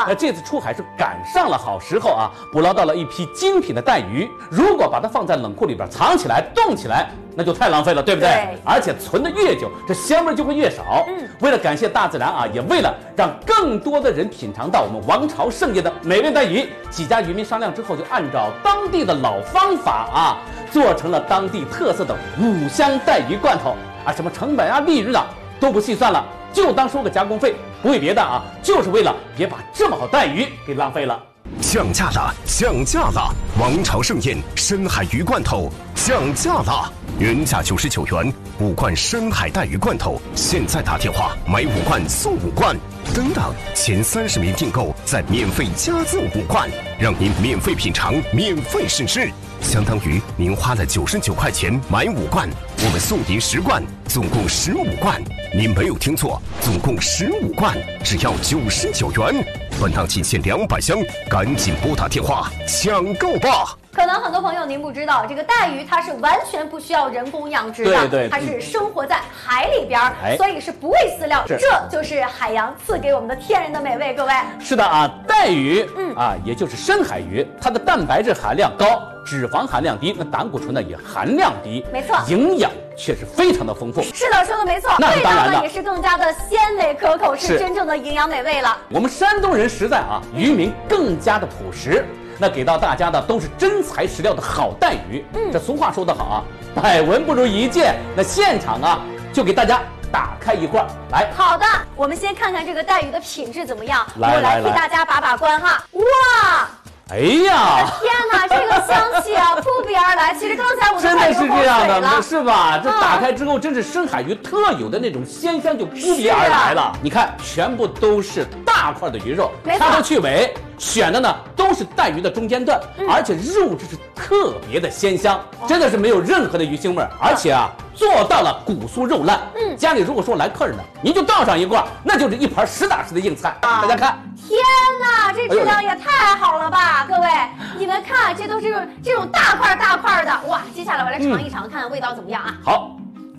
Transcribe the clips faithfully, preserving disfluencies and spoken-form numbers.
那这次出海是赶上了好时候啊，捕捞到了一批精品的带鱼。如果把它放在冷库里边藏起来、冻起来，那就太浪费了，对不对？ 对。 而且存的越久，这香味就会越少。嗯。为了感谢大自然啊，也为了让更多的人品尝到我们王朝盛宴的美味带鱼，几家渔民商量之后，就按照当地的老方法啊，做成了当地特色的五香带鱼罐头啊，什么成本啊、利润啊都不细算了，就当收个加工费，不为别的啊，就是为了别把这么好带鱼给浪费了。 降价了，降价了！王朝盛宴深海鱼罐头降价了，原价九十九元，五罐深海带鱼罐头，现在打电话买五罐送五罐，等等，前三十名订购再免费加赠五罐，让您免费品尝，免费试吃。相当于您花了九十九块钱买五罐，我们送您十罐，总共十五罐。您没有听错，总共十五罐，只要九十九元。本档仅限两百箱，赶紧拨打电话抢购吧！ 可能很多朋友您不知道，这个带鱼它是完全不需要人工养殖的， 对对， 它是生活在海里边， 哎、 所以是不喂饲料，这就是海洋赐给我们的天然的美味。各位， 是的啊，带鱼，嗯啊，也就是深海鱼，它的蛋白质含量高，脂肪含量低，那胆固醇呢也含量低， 没错， 营养却是非常的丰富。 是的，说的没错，味道呢也是更加的鲜美可口，是真正的营养美味了。 我们山东人实在啊，渔民更加的朴实。那给到大家的都是真材实料的好带鱼。嗯，这俗话说得好啊，百闻不如一见。那现场啊，就给大家打开一罐来。 好的，我们先看看这个带鱼的品质怎么样。 来我来替大家把把关哈。哇！ 哎呀！ 天哪，这个香气啊，扑鼻而来。其实刚才我真的是这样的，是吧？这嗯、 打开之后，真是深海鱼特有的那种鲜香就扑鼻而来了。啊、你看，全部都是大块的鱼肉，掐头去尾。选的呢都是带鱼的中间段，嗯、而且肉质是特别的鲜香，哦、真的是没有任何的鱼腥味，而且啊做到了骨酥肉烂。嗯，家里如果说来客人呢，您就倒上一罐，那就是一盘实打实的硬菜。啊、大家看， 天哪，这质量也太好了吧！哎、各位，你们看，这都是这种大块大块的，哇！接下来我来尝一尝，嗯、看看味道怎么样啊？ 好，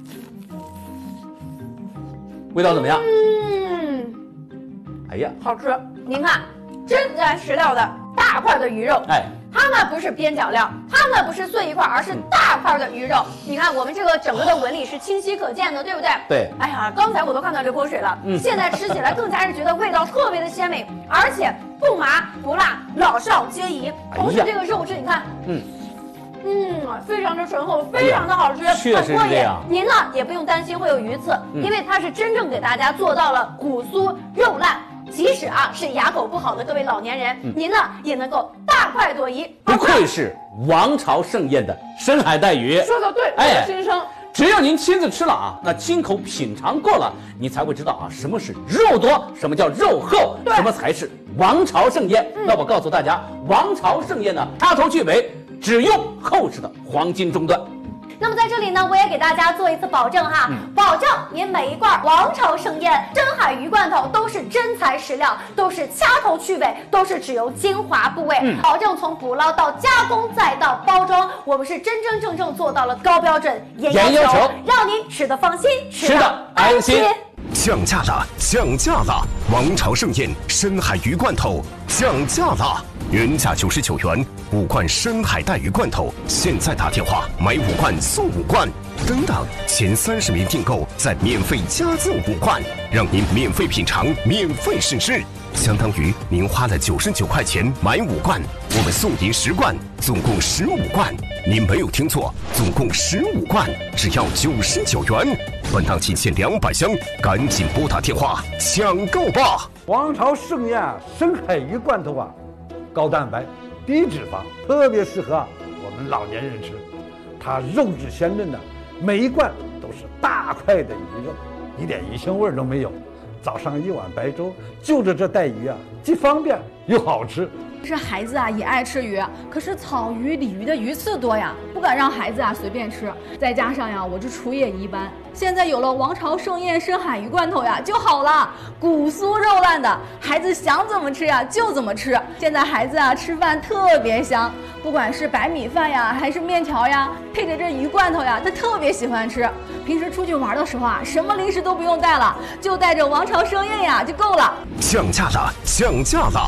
味道怎么样？ 嗯， 哎呀， 好吃！您看。真材实料的大块的鱼肉，哎，它呢不是边角料，它呢不是碎一块，而是大块的鱼肉。你看我们这个整个的纹理是清晰可见的，对不对？ 对。 哎呀，刚才我都看到流口水了，嗯，现在吃起来更加是觉得味道特别的鲜美，而且不麻不辣，老少皆宜。同时这个肉质你看，嗯。嗯，非常的醇厚，非常的好吃， 确实是这样。 您呢也不用担心会有鱼刺，嗯、因为它是真正给大家做到了骨酥肉烂。即使啊是牙口不好的各位老年人，嗯、您呢也能够大快朵颐。 不愧是王朝盛宴的深海带鱼， 说的对，哎，心声。 只要您亲自吃了啊，那亲口品尝过了，你才会知道啊什么是肉多，什么叫肉厚，什么才是王朝盛宴。嗯、那我告诉大家，王朝盛宴呢，掐头去尾只用厚实的黄金中段。 那么在这里呢，我也给大家做一次保证哈，嗯、保证您每一罐王朝盛宴深海鱼罐头都是真材实料，都是掐头去尾，都是只有精华部位，嗯、保证从捕捞到加工再到包装，我们是真真正正做到了高标准严要求，让您吃得放心，吃得安心。 降价了，降价了！王朝盛宴深海鱼罐头降价了，原价九十九元，五罐深海带鱼罐头，现在打电话买五罐送五罐，等等，前三十名订购再免费加赠五罐，让您免费品尝，免费试吃。相当于您花了九十九块钱买五罐，我们送您十罐，总共十五罐。您没有听错，总共十五罐，只要九十九元。本档仅限两百箱，赶紧拨打电话抢购吧！ 王朝盛宴深海鱼罐头啊，高蛋白、低脂肪，特别适合啊我们老年人吃。它肉质鲜嫩的，每一罐都是大块的鱼肉，一点鱼腥味都没有。早上一碗白粥，就着这带鱼啊，既方便又好吃。 是孩子啊也爱吃鱼，可是草鱼、鲤鱼的鱼刺多呀，不敢让孩子啊随便吃。再加上呀，我这厨艺也一般，现在有了王朝盛宴深海鱼罐头呀就好了，骨酥肉烂的，孩子想怎么吃呀就怎么吃。现在孩子啊吃饭特别香，不管是白米饭呀还是面条呀，配着这鱼罐头呀，他特别喜欢吃。平时出去玩的时候啊，什么零食都不用带了，就带着王朝盛宴呀就够了。 降价了，降价了！